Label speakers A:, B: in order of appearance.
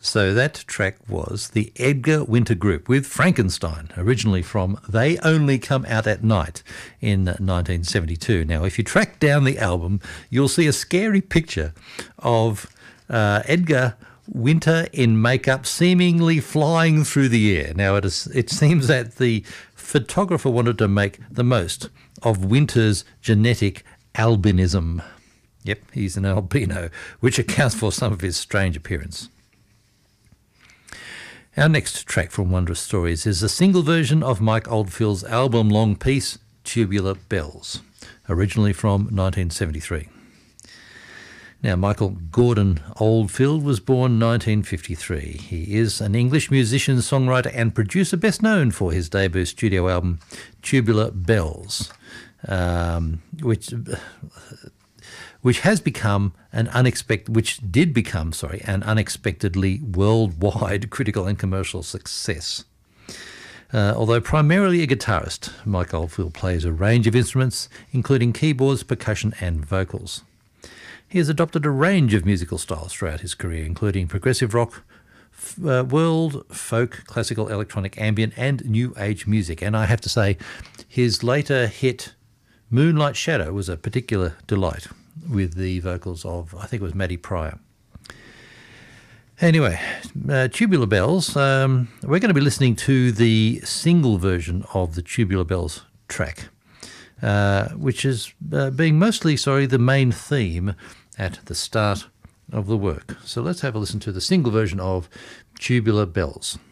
A: So that track was the Edgar Winter Group with Frankenstein, originally from They Only Come Out at Night in 1972. Now, if you track down the album, you'll see a scary picture of Edgar Winter in makeup seemingly flying through the air. Now, it seems that the photographer wanted to make the most of Winter's genetic albinism. Yep, he's an albino, which accounts for some of his strange appearance. Our next track from Wondrous Stories is a single version of Mike Oldfield's album long piece, Tubular Bells, originally from 1973. Now, Michael Gordon Oldfield was born 1953. He is an English musician, songwriter and producer, best known for his debut studio album, Tubular Bells, which did become an unexpectedly worldwide critical and commercial success. Although primarily a guitarist, Mike Oldfield plays a range of instruments, including keyboards, percussion and vocals. He has adopted a range of musical styles throughout his career, including progressive rock, world, folk, classical, electronic, ambient and new age music. And I have to say, his later hit Moonlight Shadow was a particular delight, with the vocals of, I think it was Maddie Pryor. Anyway, Tubular Bells, we're going to be listening to the single version of the Tubular Bells track, which is being mostly, the main theme at the start of the work. So let's have a listen to the single version of Tubular Bells.